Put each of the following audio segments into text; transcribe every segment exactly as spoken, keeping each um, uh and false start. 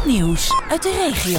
Het nieuws uit de regio.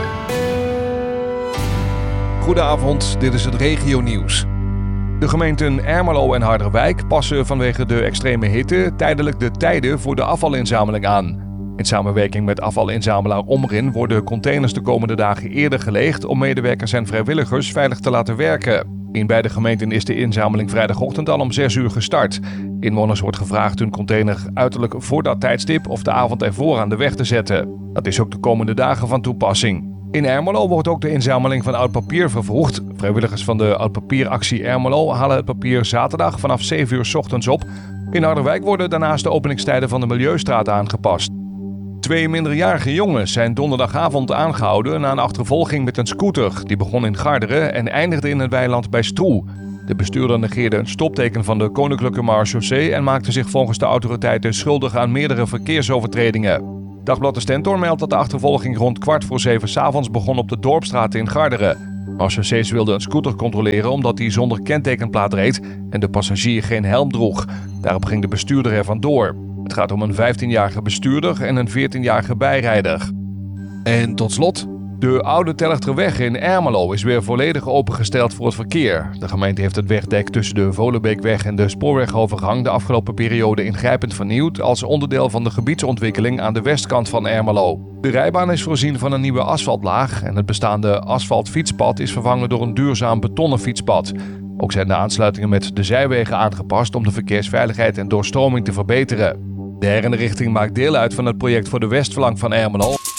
Goedenavond, dit is het regionieuws. De gemeenten Ermelo en Harderwijk passen vanwege de extreme hitte tijdelijk de tijden voor de afvalinzameling aan. In samenwerking met afvalinzamelaar Omrin worden containers de komende dagen eerder geleegd om medewerkers en vrijwilligers veilig te laten werken. In beide gemeenten is de inzameling vrijdagochtend al om zes uur gestart. Inwoners wordt gevraagd hun container uiterlijk voor dat tijdstip of de avond ervoor aan de weg te zetten. Dat is ook de komende dagen van toepassing. In Ermelo wordt ook de inzameling van oud papier vervroegd. Vrijwilligers van de oud papieractie Ermelo halen het papier zaterdag vanaf zeven uur 's ochtends op. In Harderwijk worden daarnaast de openingstijden van de Milieustraat aangepast. Twee minderjarige jongens zijn donderdagavond aangehouden na een achtervolging met een scooter. Die begon in Garderen en eindigde in het weiland bij Stroe. De bestuurder negeerde een stopteken van de Koninklijke Marechaussee en maakte zich volgens de autoriteiten schuldig aan meerdere verkeersovertredingen. Dagblad De Stentor meldt dat de achtervolging rond kwart voor zeven 's avonds begon op de Dorpstraat in Garderen. Marechaussees wilden een scooter controleren omdat hij zonder kentekenplaat reed en de passagier geen helm droeg. Daarop ging de bestuurder er vandoor. Het gaat om een vijftienjarige bestuurder en een veertienjarige bijrijder. En tot slot, de Oude Telchterweg in Ermelo is weer volledig opengesteld voor het verkeer. De gemeente heeft het wegdek tussen de Volenbeekweg en de spoorwegovergang de afgelopen periode ingrijpend vernieuwd als onderdeel van de gebiedsontwikkeling aan de westkant van Ermelo. De rijbaan is voorzien van een nieuwe asfaltlaag en het bestaande asfaltfietspad is vervangen door een duurzaam betonnen fietspad. Ook zijn de aansluitingen met de zijwegen aangepast om de verkeersveiligheid en doorstroming te verbeteren. De herinrichting maakt deel uit van het project voor de westflank van Ermelo.